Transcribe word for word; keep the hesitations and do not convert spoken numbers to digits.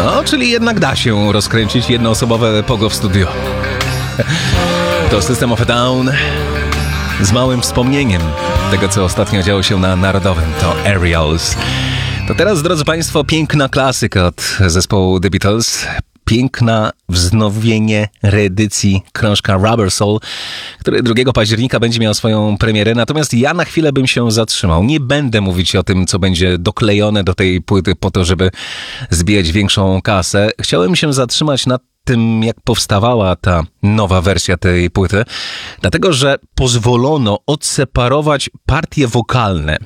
No, czyli jednak da się rozkręcić jednoosobowe pogo w studio. To System of a Down z małym wspomnieniem tego, co ostatnio działo się na Narodowym. To Aerials. To teraz, drodzy Państwo, piękna klasyka od zespołu The Beatles. Piękna wznowienie reedycji krążka Rubber Soul, który drugiego października będzie miał swoją premierę. Natomiast ja na chwilę bym się zatrzymał. Nie będę mówić o tym, co będzie doklejone do tej płyty po to, żeby zbijać większą kasę. Chciałem się zatrzymać nad tym, jak powstawała ta nowa wersja tej płyty, dlatego że pozwolono odseparować partie wokalne